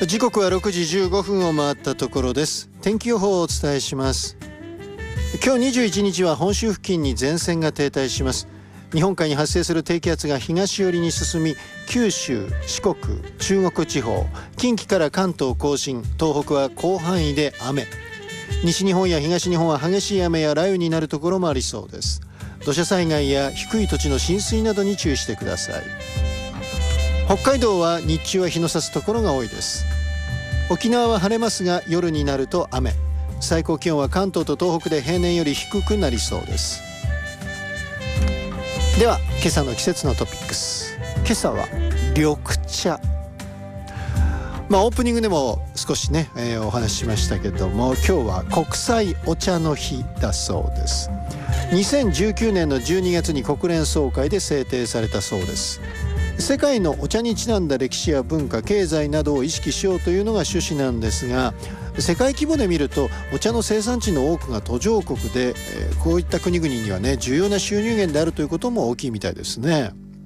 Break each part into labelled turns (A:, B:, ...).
A: 時刻は6時15分を回ったところです。天気予報をお伝えします。今日21日は本州付近に前線が停滞します。日本海に発生する低気圧が東寄りに進み、九州、四国、中国地方、近畿から関東甲信、東北は広範囲で雨。西日本や東日本は激しい雨や雷雨になるところもありそうです。土砂災害や低い土地の浸水などに注意してください。北海道は日中は日の差すところが多いです。沖縄は晴れますが夜になると雨。最高気温は関東と東北で平年より低くなりそうです。では今朝の季節のトピックス。今朝は緑茶。オープニングでも少しね、お話ししましたけども、今日は国際お茶の日だそうです。2019年の12月に国連総会で制定されたそうです。世界のお茶にちなんだ歴史や文化、経済などを意識しようというのが趣旨なんですが、世界規模で見るとお茶の生産地の多くが途上国で、こういった国々にはね重要な収入源であるということも大きいみたいですね。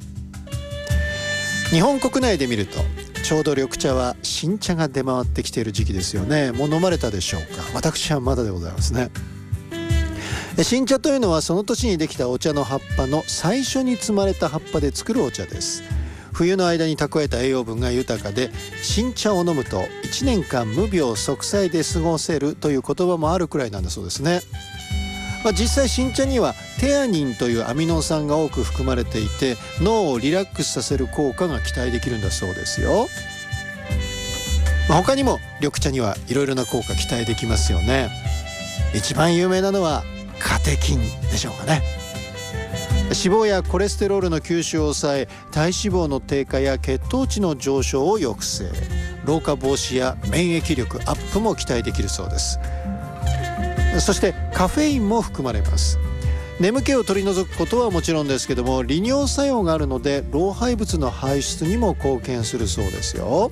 A: 日本国内で見るとちょうど緑茶は新茶が出回ってきている時期ですよね。もう飲まれたでしょうか。私はまだでございますね。新茶というのはその年にできたお茶の葉っぱの最初に摘まれた葉っぱで作るお茶です。冬の間に蓄えた栄養分が豊かで、新茶を飲むと1年間無病息災で過ごせるという言葉もあるくらいなんだそうですね。実際新茶にはテアニンというアミノ酸が多く含まれていて、脳をリラックスさせる効果が期待できるんだそうですよ。他にも緑茶にはいろいろな効果期待できますよね。一番有名なのはカテキンでしょうかね。脂肪やコレステロールの吸収を抑え、体脂肪の低下や血糖値の上昇を抑制、老化防止や免疫力アップも期待できるそうです。そしてカフェインも含まれます。眠気を取り除くことはもちろんですけども、利尿作用があるので老廃物の排出にも貢献するそうですよ。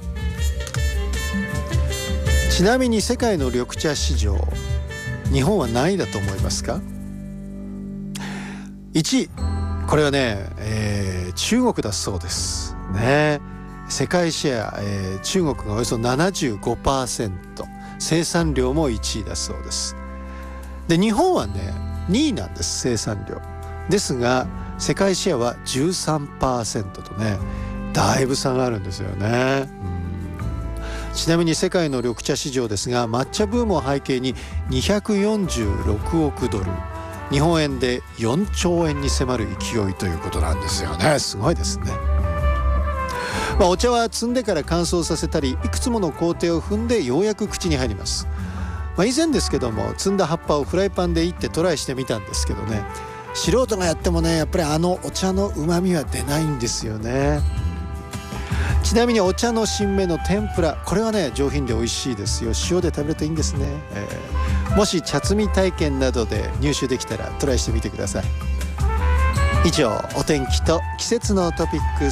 A: ちなみに世界の緑茶市場、日本は何位だと思いますか？1位、これはね、中国だそうですね。世界シェア、中国がおよそ 75%、 生産量も1位だそうです。で日本はね2位なんです。生産量ですが世界シェアは 13% とね、だいぶ差があるんですよね。ちなみに世界の緑茶市場ですが、抹茶ブームを背景に246億ドル、日本円で4兆円に迫る勢いということなんですよね。すごいですね。お茶は摘んでから乾燥させたり、いくつもの工程を踏んでようやく口に入ります。以前ですけども、摘んだ葉っぱをフライパンでいってトライしてみたんですけどね、素人がやってもね、やっぱりお茶の旨味は出ないんですよね。ちなみにお茶の新芽の天ぷら、これはね上品で美味しいですよ。塩で食べるといいんですね。もし茶摘み体験などで入手できたらトライしてみてください。以上、お天気と季節のトピックス